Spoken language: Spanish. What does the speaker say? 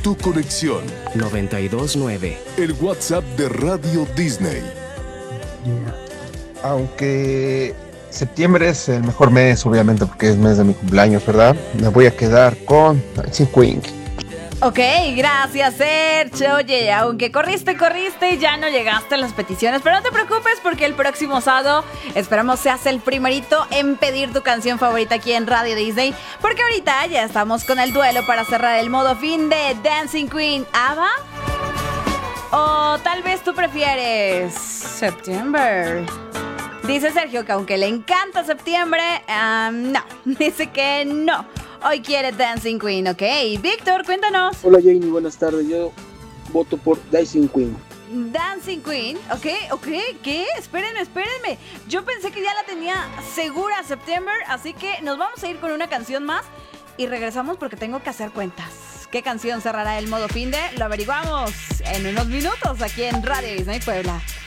tu conexión. 92.9. El WhatsApp de Radio Disney. Aunque septiembre es el mejor mes, obviamente, porque es mes de mi cumpleaños, ¿verdad? Me voy a quedar con Dancing Queen. Ok, gracias, Sergio. Oye, aunque corriste, ya no llegaste a las peticiones, pero no te preocupes porque el próximo sábado esperamos seas el primerito en pedir tu canción favorita aquí en Radio Disney, porque ahorita ya estamos con el duelo para cerrar el modo fin de Dancing Queen. ¿ABBA? O tal vez tú prefieres September. Dice Sergio que aunque le encanta septiembre, no, dice que no. Hoy quiere Dancing Queen, ¿ok? Víctor, cuéntanos. Hola Janie, buenas tardes. Yo voto por Dancing Queen. Dancing Queen, ok, ¿qué? Espérenme. Yo pensé que ya la tenía segura September, así que nos vamos a ir con una canción más y regresamos porque tengo que hacer cuentas. ¿Qué canción cerrará el modo fin de? Lo averiguamos en unos minutos aquí en Radio Disney Puebla.